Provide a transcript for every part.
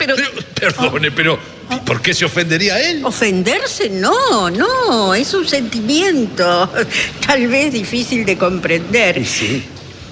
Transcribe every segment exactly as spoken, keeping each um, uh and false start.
pero... pero perdone, pero ¿por qué se ofendería él? ¿Ofenderse? No, no, es un sentimiento tal vez difícil de comprender. Sí.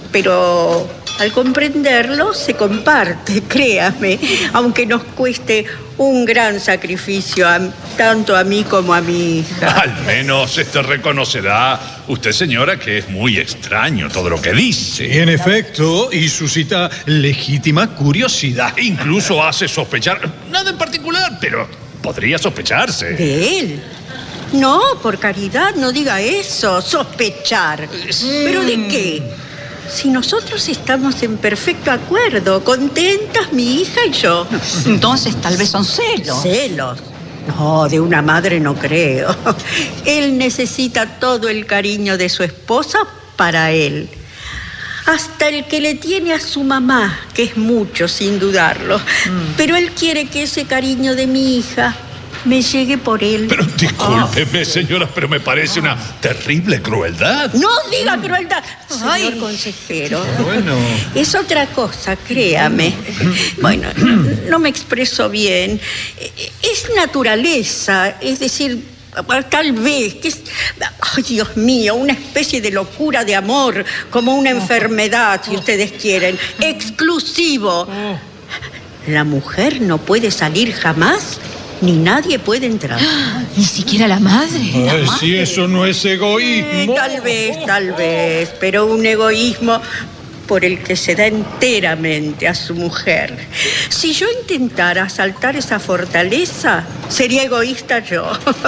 Pero al comprenderlo se comparte, créame, aunque nos cueste un gran sacrificio a, tanto a mí como a mi hija. Al menos este reconocerá usted, señora, que es muy extraño todo lo que dice. Sí, en efecto, y suscita legítima curiosidad. Incluso hace sospechar, nada en particular, pero podría sospecharse. ¿De él? No, por caridad, no diga eso, sospechar. ¿Pero de qué? Si nosotros estamos en perfecto acuerdo, contentas mi hija y yo. Entonces tal vez son celos. ¿Celos? No, de una madre no creo. Él necesita todo el cariño de su esposa para él. Hasta el que le tiene a su mamá, que es mucho, sin dudarlo. Mm. Pero él quiere que ese cariño de mi hija me llegue por él. Pero discúlpeme, oh. señora, pero me parece una terrible crueldad. No diga crueldad, señor Ay. consejero. Bueno. Es otra cosa, créame. Bueno, no me expreso bien. Es naturaleza, es decir, tal vez que es, ay, Dios mío, una especie de locura de amor, como una enfermedad, si ustedes quieren, exclusivo. La mujer no puede salir jamás, ni nadie puede entrar. Ni siquiera la madre. Ay, la madre. Si eso no es egoísmo. Eh, tal vez, tal vez, pero un egoísmo por el que se da enteramente a su mujer. Si yo intentara asaltar esa fortaleza, sería egoísta yo.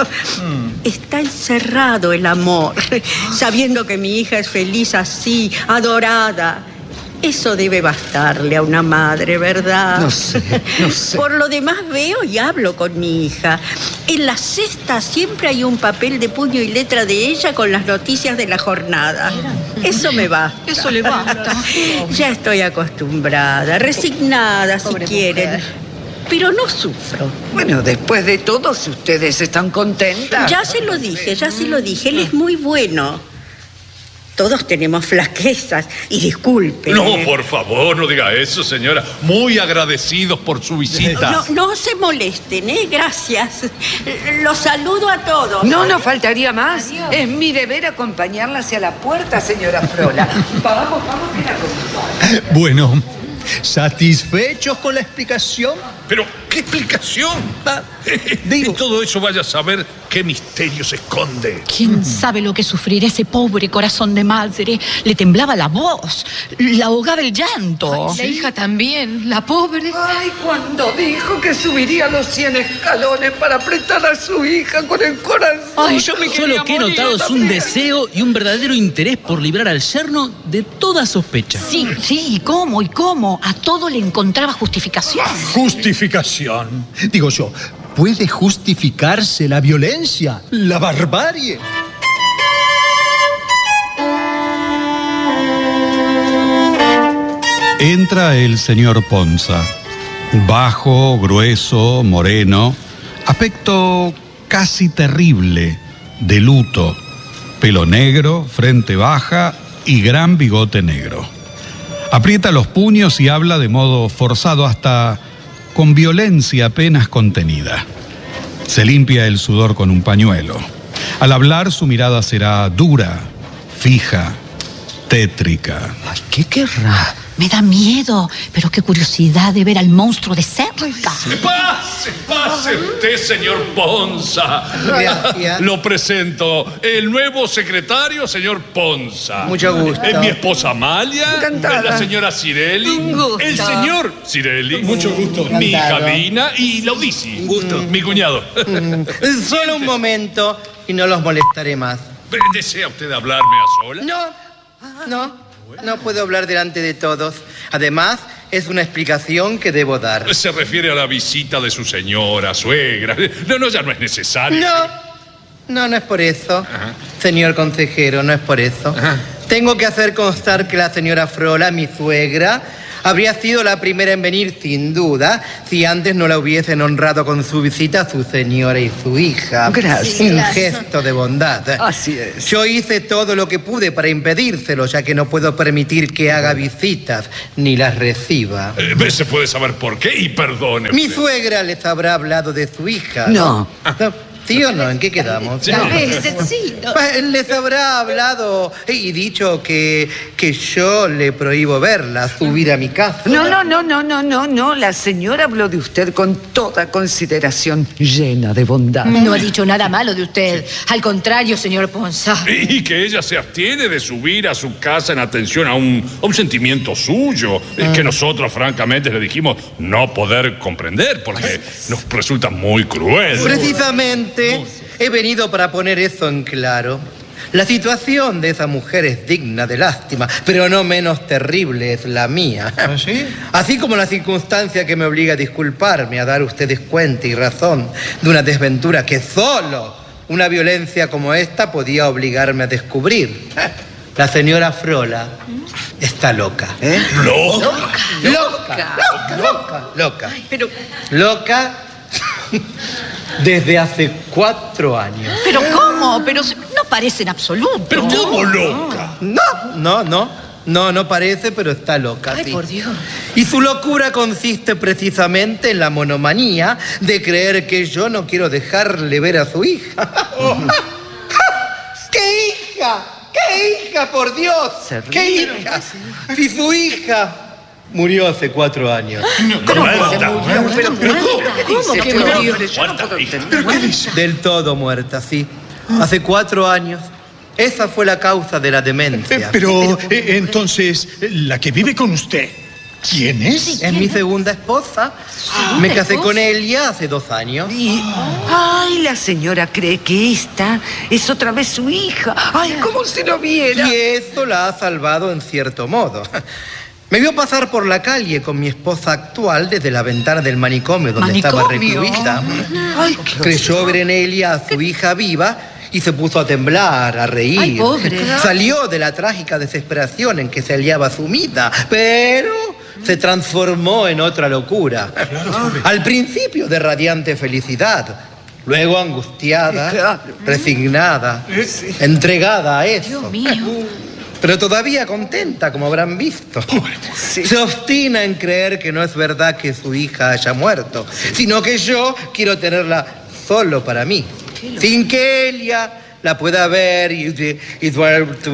Mm. Está encerrado el amor, sabiendo que mi hija es feliz así, adorada. Eso debe bastarle a una madre, ¿verdad? No sé, no sé. Por lo demás veo y hablo con mi hija. En la cesta siempre hay un papel de puño y letra de ella con las noticias de la jornada. Eso me basta. Eso le basta. Ya estoy acostumbrada, resignada, si Pobre quieren. mujer. Pero no sufro. Bueno, después de todo, si ustedes están contentas. Ya se lo dije, ya se lo dije. Él es muy bueno. Todos tenemos flaquezas, y disculpen. No, por favor, no diga eso, señora. Muy agradecidos por su visita. No, no se molesten, ¿eh? Gracias. Los saludo a todos. No nos faltaría más. Adiós. Es mi deber acompañarla hacia la puerta, señora Frola. Vamos, vamos, que la acompañe. Bueno, ¿satisfechos con la explicación? Pero, ¿qué explicación? Ah, digo, todo eso vaya a saber qué misterio se esconde. ¿Quién sabe lo que sufrirá ese pobre corazón de madre? Le temblaba la voz, la ahogaba el llanto. Ay, la hija también, la pobre. Ay, cuando dijo que subiría los cien escalones para apretar a su hija con el corazón. Ay, yo me Yo lo que he notado es un deseo y un verdadero interés por librar al yerno de toda sospecha. Sí, sí, ¿y cómo? ¿Y cómo? A todo le encontraba justificación. Justificación. Digo yo, ¿puede justificarse la violencia, la barbarie? Entra el señor Ponza, bajo, grueso, moreno, aspecto casi terrible, de luto, pelo negro, frente baja y gran bigote negro. Aprieta los puños y habla de modo forzado, hasta con violencia apenas contenida. Se limpia el sudor con un pañuelo. Al hablar su mirada será dura, fija, tétrica. Ay, ¿qué querrá? Me da miedo, pero qué curiosidad de ver al monstruo de cerca. ¡Pase, pase usted, señor Ponza! Gracias. Lo presento, el nuevo secretario, señor Ponza. Mucho gusto. Es mi esposa Amalia. Encantada. Es la señora Cirelli. Un gusto. El señor Cirelli. Mucho gusto. Mi hija Encantado. Dina y Laudisi. Un gusto. Mi cuñado. Mm, Solo un momento y no los molestaré más. ¿Desea usted hablarme a solas? No, no. No puedo hablar delante de todos. Además, es una explicación que debo dar. Se refiere a la visita de su señora, suegra. No, no, ya no es necesario. No, no, no es por eso. Ajá. Señor consejero, no es por eso. Ajá. Tengo que hacer constar que la señora Frola, mi suegra, Habría sido la primera en venir, sin duda, si antes no la hubiesen honrado con su visita a su señora y su hija. Gracias. Un Gracias. gesto de bondad. Así es. Yo hice todo lo que pude para impedírselo, ya que no puedo permitir que haga visitas ni las reciba. Eh, ¿Se puede saber por qué? Y perdone. Mi suegra les habrá hablado de su hija. No. ¿No? ¿Sí o no? ¿En qué quedamos? A veces sí. no. Pues, les habrá hablado y dicho que, que yo le prohíbo verla, subir a mi casa. No, no, no, no, no, no, no. La señora habló de usted con toda consideración, llena de bondad. No ha dicho nada malo de usted. Al contrario, señor Ponza. Y que ella se abstiene de subir a su casa en atención a un, a un sentimiento suyo, eh, que nosotros francamente le dijimos no poder comprender porque nos resulta muy cruel. Precisamente he venido para poner eso en claro. La situación de esa mujer es digna de lástima, pero no menos terrible es la mía. ¿Ah, sí? Así como la circunstancia que me obliga a disculparme, a dar a ustedes cuenta y razón de una desventura que solo una violencia como esta podía obligarme a descubrir. La señora Frola está loca. ¿Eh? ¿Loca? Loca, loca, loca, loca. Ay, pero, Loca desde hace cuatro años. pero ¿cómo? Pero se- no parece en absoluto. ¿Pero cómo loca? No, no, no. No, no parece, pero está loca. Ay, sí. por Dios. Y su locura consiste precisamente en la monomanía de creer que yo no quiero dejarle ver a su hija. ¡Qué hija! ¡Qué hija, por Dios! Se ¡Qué rieron, hija! Si su hija murió hace cuatro años. ¿Cómo que se Muerta. murió? Pero, pero, ¿qué ¿Cómo dice que este murió? hombre? Yo no puedo entender. Del todo muerta, sí. Hace cuatro años. Esa fue la causa de la Eh, demencia. pero, eh, entonces, la que vive con usted, ¿quién es? Es mi segunda esposa. Me casé con ella hace dos años. Y, ay, la señora cree que esta es otra vez su hija. Ay, como si lo viera. Y eso la ha salvado en cierto modo. Me vio pasar por la calle con mi esposa actual desde la ventana del manicomio donde estaba ¿Manicomio? recluida. Ay, qué Creyó ver en ella a su hija viva y se puso a temblar, a reír. Ay, pobre. Salió de la trágica desesperación en que se hallaba sumida, pero se transformó en otra locura. Al principio de radiante felicidad, luego angustiada, Claro. resignada, entregada a eso. Dios mío. Pero todavía contenta, como habrán visto. Sí. Se obstina en creer que no es verdad que su hija haya muerto, sino que yo quiero tenerla solo para mí, sin que ella la pueda ver y... y, y, dijo?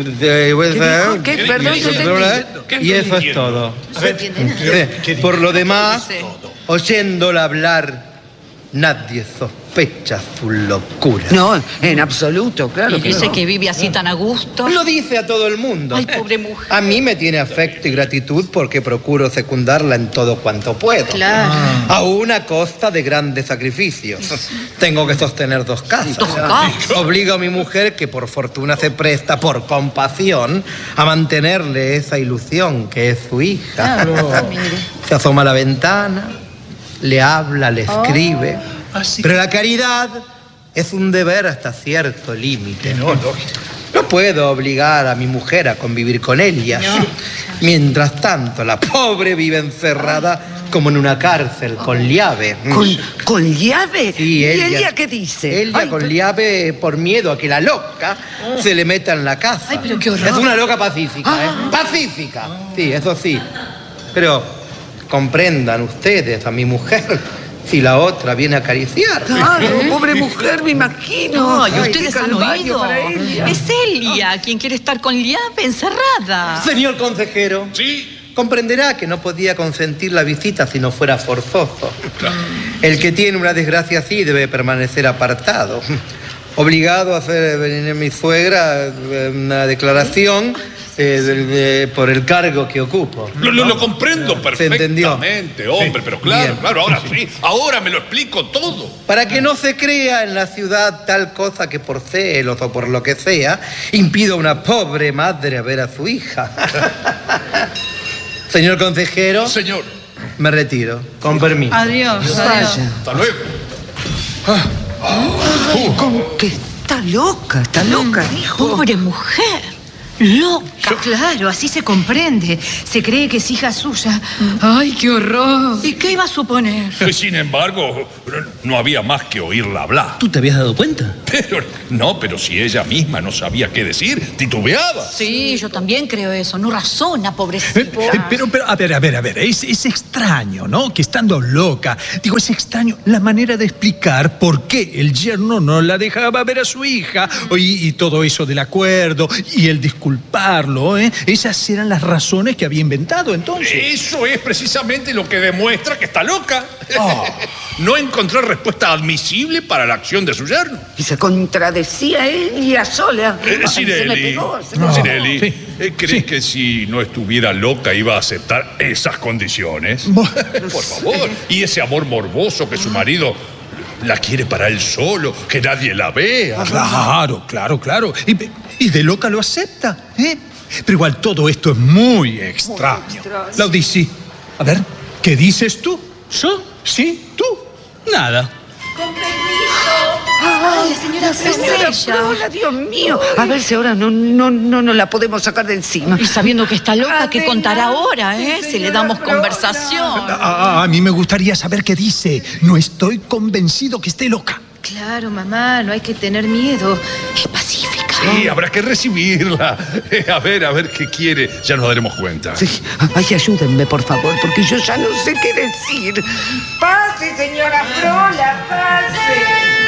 ¿Qué? Perdón, no te entiendo. y eso es todo. Sí. Por lo demás, oyéndola hablar, nadie sospecha su locura. No, en absoluto, claro Y que dice no. que vive así tan a gusto. Lo dice a todo el mundo. Ay, pobre mujer. A mí me tiene afecto y gratitud porque procuro secundarla en todo cuanto puedo. Claro. Aún a costa de grandes sacrificios. Tengo que sostener dos casas. Dos casas. Obligo a mi mujer, que por fortuna se presta por compasión, a mantenerle esa ilusión que es su hija. Se asoma a la ventana, le habla, le escribe. Pero la caridad es un deber hasta cierto límite. No, lógico. No puedo obligar a mi mujer a convivir con ella. Mientras tanto, la pobre vive encerrada como en una cárcel, con llave. ¿Con, con llave? Sí, ¿Y ella- ella qué dice? Ella Ay, con pero- llave por miedo a que la loca se le meta en la casa. Ay, pero qué horror. Es una loca pacífica, ¿eh? Pacífica. Sí, eso sí. Pero comprendan ustedes a mi mujer si la otra viene a acariciar. Claro, pobre mujer, me imagino. No, y Ay, ustedes qué han calvario oído. para ella. Es Elia quien quiere estar con llave encerrada. Señor consejero. Sí. Comprenderá que no podía consentir la visita si no fuera forzoso. El que tiene una desgracia así debe permanecer apartado. Obligado a hacer venir a mi suegra eh, una declaración eh, de- de- por el cargo que ocupo. Lo, lo- lo comprendo ¿Se entendió? perfectamente, hombre, pero claro, Bien. claro, ahora sí, ahora me lo explico todo. Para que no se crea en la ciudad tal cosa que por celos o por lo que sea, impido a una pobre madre a ver a su hija. Señor consejero, Señor, me retiro. Con permiso. Adiós, Vaya. hasta luego. Como que está loca, está loca, dijo. Pobre mujer. Loca. Claro, así se comprende. Se cree que es hija suya. ¡Ay, qué horror! ¿Y qué iba a suponer? Sin embargo, no había más que oírla hablar. ¿Tú te habías dado cuenta? Pero, no, pero si ella misma no sabía qué decir, titubeaba. Sí, yo también creo eso. No razona, pobrecita. Eh, eh, Pero, pero, a ver, a ver, a ver, es, es extraño, ¿no? Que estando loca, digo, es extraño la manera de explicar por qué el yerno no la dejaba ver a su hija, y, y todo eso del acuerdo, y el disculparlo, ¿eh? Esas eran las razones que había inventado entonces. Eso es precisamente lo que demuestra que está loca. Oh. No encontró respuesta admisible para la acción de su yerno. Y se contradecía ella sola. Eh, Ay, se me Cirelli, pegó, se me No. pegó. Cirelli, Sí. eh, ¿crees que si no estuviera loca iba a aceptar esas condiciones? Bueno, Por favor. Y ese amor morboso que su marido la quiere para él solo, que nadie la vea. Claro, claro, claro. Y, y de loca lo acepta, ¿eh? Pero igual todo esto es muy extraño. Muy extraño. Laudici, a ver, ¿qué dices tú? ¿Yo? ¿Sí? ¿Tú? Nada. Con permiso. ¡Ay, la señora Señora Frola! Frola, Dios mío. A ver si ahora no, no, no, no la podemos sacar de encima. Y sabiendo que está loca, ¿qué Adelante, contará ahora, eh? Si le señora damos Frola. conversación. A, a mí me gustaría saber qué dice. No estoy convencido que esté loca. Claro, mamá, no hay que tener miedo. Es pacífica. Sí, habrá que recibirla. Eh, a ver, a ver qué quiere. Ya nos daremos cuenta. Sí. Ay, ayúdenme, por favor, porque yo ya no sé qué decir. Pase, señora Frola, pase.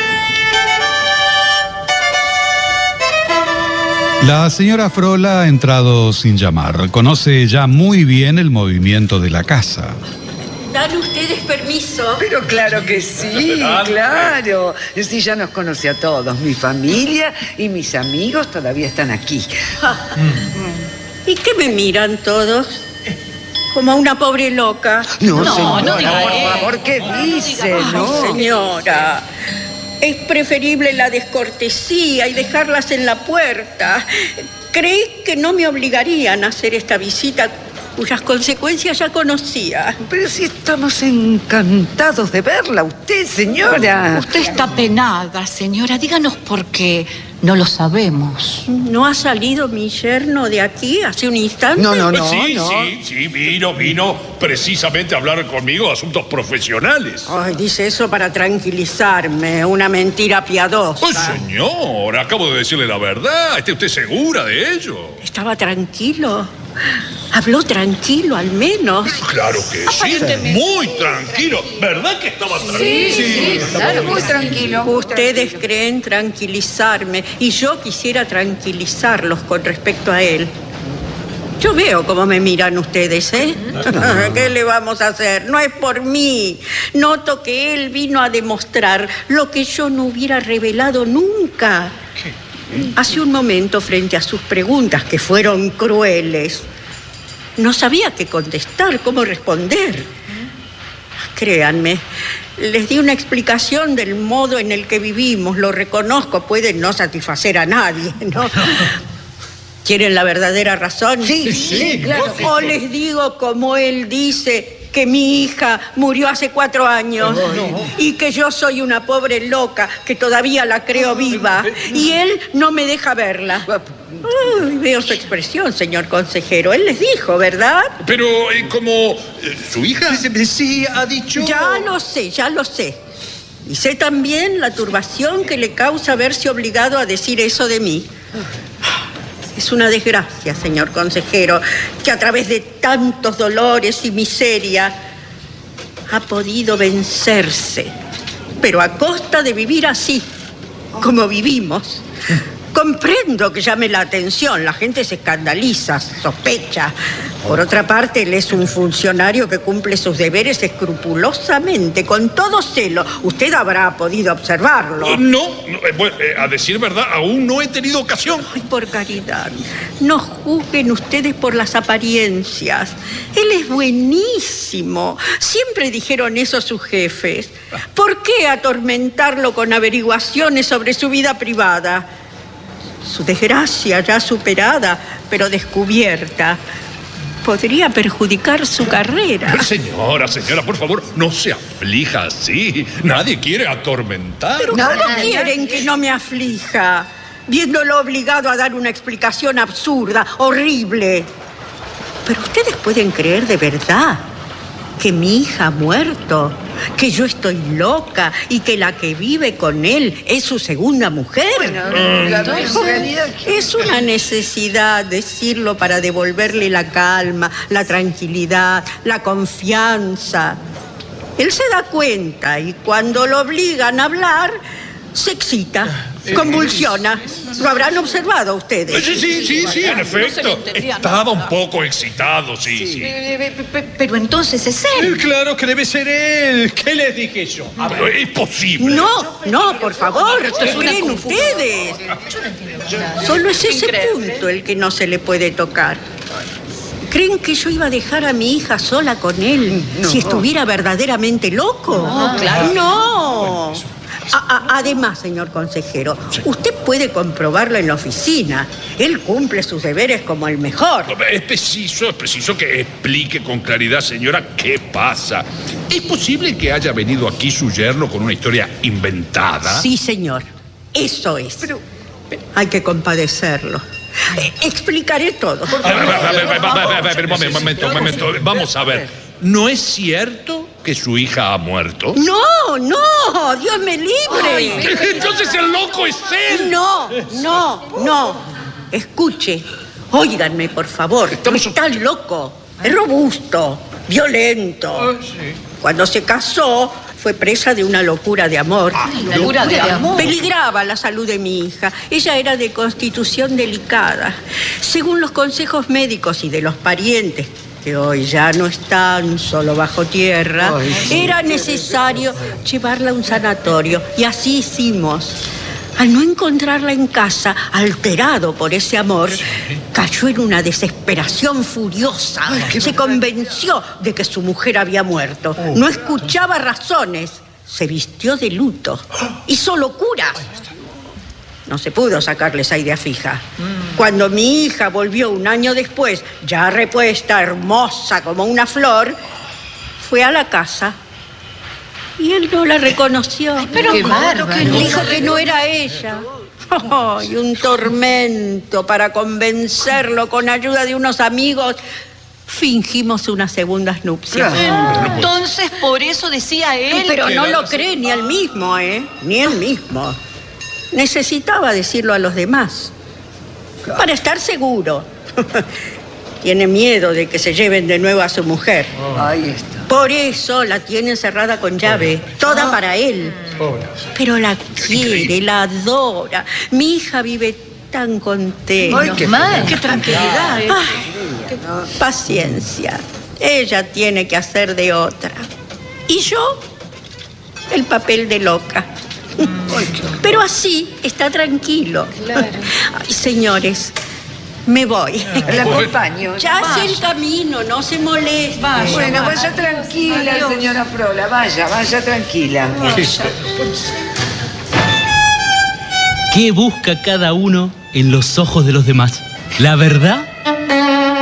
La señora Frola ha entrado sin llamar. Conoce ya muy bien el movimiento de la casa. ¿Dan ustedes permiso? Pero claro que sí, claro. Sí, ya nos conoce a todos. Mi familia y mis amigos todavía están aquí. ¿Y qué me miran todos? Como a una pobre loca. No, No, señora, no diga por eso. favor, ¿qué dice? Ay, No. señora, es preferible la descortesía y dejarlas en la puerta. ¿Cree que no me obligarían a hacer esta visita cuyas consecuencias ya conocía? Pero si estamos encantados de verla, usted, señora. Usted está penada, señora. Díganos por qué. No lo sabemos. ¿No ha salido mi yerno de aquí hace un instante? No, no, no. sí, no. sí, sí, vino, vino precisamente a hablar conmigo de asuntos profesionales. Ay, dice eso para tranquilizarme. Una mentira piadosa. Oh, señor, acabo de decirle la verdad. ¿Está usted segura de ello? ¿Estaba tranquilo? ¿Habló tranquilo al menos? Claro que sí, muy tranquilo. ¿Verdad que estaba tranquilo? Sí, claro, muy tranquilo. Ustedes creen tranquilizarme y yo quisiera tranquilizarlos con respecto a él. Yo veo cómo me miran ustedes, ¿eh? ¿Qué le vamos a hacer? No es por mí. Noto que él vino a demostrar lo que yo no hubiera revelado nunca. Hace un momento, frente a sus preguntas, que fueron crueles, no sabía qué contestar, cómo responder. Créanme, les di una explicación del modo en el que vivimos. Lo reconozco, puede no satisfacer a nadie, ¿no? ¿Quieren la verdadera razón? Sí, sí, claro. O les digo como él dice, que mi hija murió hace cuatro años y que yo soy una pobre loca que todavía la creo viva y él no me deja verla. Uy, veo su expresión, señor consejero. Él les dijo, ¿verdad? Pero, eh, como eh, su hija... Sí, ha dicho... Ya lo sé, ya lo sé. Y sé también la turbación que le causa verse obligado a decir eso de mí. Es una desgracia, señor consejero, que a través de tantos dolores y miseria ha podido vencerse, pero a costa de vivir así, como vivimos. Comprendo que llame la atención, la gente se escandaliza, sospecha. Por otra parte, él es un funcionario que cumple sus deberes escrupulosamente, con todo celo. Usted habrá podido observarlo. Eh, No, no, eh, bueno, eh, a decir verdad, aún no he tenido ocasión. Ay, por caridad, no juzguen ustedes por las apariencias. Él es buenísimo. Siempre dijeron eso sus jefes. ¿Por qué atormentarlo con averiguaciones sobre su vida privada? Su desgracia ya superada, pero descubierta, podría perjudicar su carrera. Pero señora, señora, por favor, no se aflija así. Nadie quiere atormentar. ¿Pero cómo quieren que no me aflija? viéndolo obligado a dar una explicación absurda, horrible. Pero ustedes pueden creer de verdad que mi hija ha muerto, que yo estoy loca y que la que vive con él es su segunda mujer. Bueno, la realidad... Es una necesidad decirlo para devolverle la calma, la tranquilidad, la confianza. Él se da cuenta y cuando lo obligan a hablar, se excita, convulsiona. ¿Lo habrán observado ustedes? Sí, sí, sí, sí, en efecto. Estaba un poco excitado, sí, sí. Eh, pe- pe- Pero entonces es él. Claro que debe ser él. ¿Qué les dije yo? A Pero es posible. No, no, por favor, ¿qué creen ustedes? Solo es ese punto el que no se le puede tocar. ¿Creen que yo iba a dejar a mi hija sola con él si estuviera verdaderamente loco? No, claro. No. A- a- además, señor consejero, usted puede comprobarlo en la oficina. Él cumple sus deberes como el mejor. Es preciso, es preciso que explique con claridad, señora, qué pasa. ¿Es posible que haya venido aquí su yerno con una historia inventada? Sí, señor. Eso es. Pero hay que compadecerlo. Eh, Explicaré todo. A ver, a ver, a ver, a ver, a ver, a ver, un momento, un momento, un momento. Vamos a ver. ¿No es cierto que su hija ha muerto? No, no, Dios me libre. Entonces el loco es él. No, no, no. Escuche, óiganme, por favor. No está loco, es robusto, violento. Cuando se casó, fue presa de una locura de amor. ¿Locura de amor? Peligraba la salud de mi hija. Ella era de constitución delicada. Según los consejos médicos y de los parientes, que hoy ya no están, solo bajo tierra, Ay, sí. era necesario llevarla a un sanatorio. Y así hicimos. Al no encontrarla en casa, alterado por ese amor, cayó en una desesperación furiosa. Se convenció de que su mujer había muerto. No escuchaba razones. Se vistió de luto. Hizo locuras. No se pudo sacarle esa idea fija. Cuando mi hija volvió un año después, ya repuesta, hermosa como una flor, fue a la casa y él no la reconoció. Pero qué bárbaro. Dijo que no era ella. Oh, y un tormento para convencerlo con ayuda de unos amigos. Fingimos unas segundas nupcias. Entonces, por eso decía él. Pero no lo cree ni él mismo, ¿eh? Ni él mismo. Necesitaba decirlo a los demás. Para estar seguro. Tiene miedo de que se lleven de nuevo a su mujer. Ahí está. Por eso la tiene encerrada con llave. Toda para él. Pero la quiere, la adora. Mi hija vive tan contenta. Ay, qué Mal, qué tranquilidad. ¿eh? Ay, paciencia. Ella tiene que hacer de otra. Y yo, el papel de loca. Pero así está tranquilo. Ay, señores, me voy. La acompaño. Ya es el camino, no se moleste. Bueno, vaya tranquila, señora Frola. Vaya, vaya tranquila. ¿Qué busca cada uno en los ojos de los demás? ¿La verdad